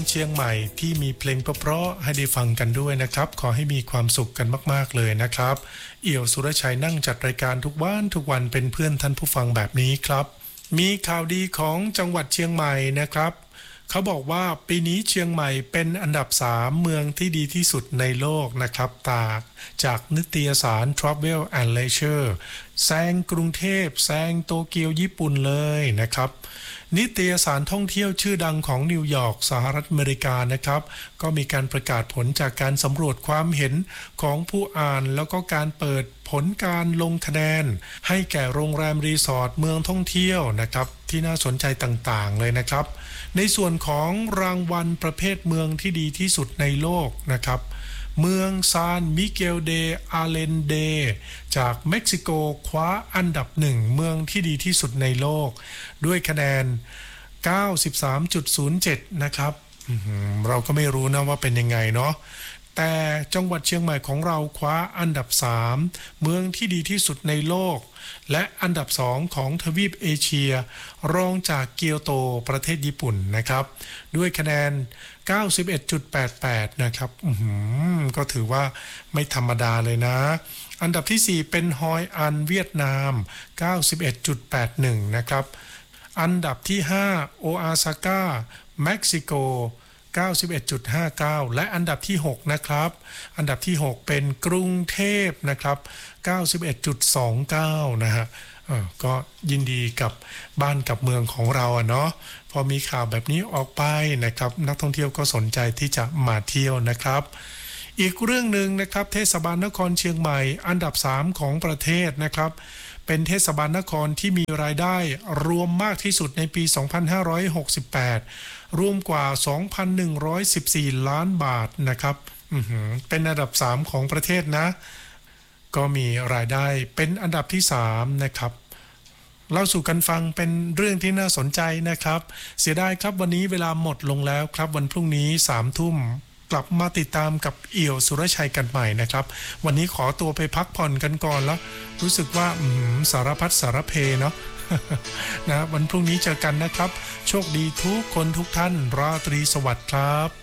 เชียงใหม่ที่มีเพลงเพราะๆให้ได้ฟังกันด้วยนะครับขอให้มีความสุขกันมากๆเลยนะครับเอี่ยวสุรชัยนั่งจัดรายการทุกวันเป็นเพื่อนท่านผู้ฟังแบบนี้ครับมีข่าวดีของจังหวัดเชียงใหม่นะครับเขาบอกว่าปีนี้เชียงใหม่เป็นอันดับ3เมืองที่ดีที่สุดในโลกนะครับจากนิตยสาร Travel and Leisure แซงกรุงเทพแซงโตเกียวญี่ปุ่นเลยนะครับนิตยสารท่องเที่ยวชื่อดังของนิวยอร์กสหรัฐอเมริกานะครับก็มีการประกาศผลจากการสำรวจความเห็นของผู้อ่านแล้วก็การเปิดผลการลงคะแนนให้แก่โรงแรมรีสอร์ทเมืองท่องเที่ยวนะครับที่น่าสนใจต่างๆเลยนะครับในส่วนของรางวัลประเภทเมืองที่ดีที่สุดในโลกนะครับเมืองซานมิเกลเดอาเลนเดจากเม็กซิโกคว้าอันดับ1เมืองที่ดีที่สุดในโลกด้วยคะแนน 93.07 นะครับเราก็ไม่รู้นะว่าเป็นยังไงเนาะแต่จังหวัดเชียงใหม่ของเราคว้าอันดับ3เมืองที่ดีที่สุดในโลกและอันดับ2ของทวีปเอเชียรองจากเกียวโตประเทศญี่ปุ่นนะครับด้วยคะแนน 91.88 นะครับก็ถือว่าไม่ธรรมดาเลยนะอันดับที่4เป็นฮอยอันเวียดนาม 91.81 นะครับอันดับที่5โออาซาก้าเม็กซิโก91.59 และอันดับที่6นะครับอันดับที่6เป็นกรุงเทพนะครับ 91.29 นะฮะก็ยินดีกับบ้านกับเมืองของเราเนาะพอมีข่าวแบบนี้ออกไปนะครับนักท่องเที่ยวก็สนใจที่จะมาเที่ยวนะครับอีกเรื่องนึงนะครับเทศบาลนครเชียงใหม่อันดับ3ของประเทศนะครับเป็นเทศบาลนครที่มีรายได้รวมมากที่สุดในปี 2568 รวมกว่า 2,114 ล้านบาทนะครับเป็นอันดับ3ของประเทศนะก็มีรายได้เป็นอันดับที่3นะครับเล่าสู่กันฟังเป็นเรื่องที่น่าสนใจนะครับเสียดายครับวันนี้เวลาหมดลงแล้วครับวันพรุ่งนี้ 3 ทุ่มกลับมาติดตามกับเอี่ยวสุรชัยกันใหม่นะครับวันนี้ขอตัวไปพักผ่อนกันก่อนแล้วรู้สึกว่าสารพัดสารเพเนาะ นะวันพรุ่งนี้เจอกันนะครับโชคดีทุกคนทุกท่านราตรีสวัสดิ์ครับ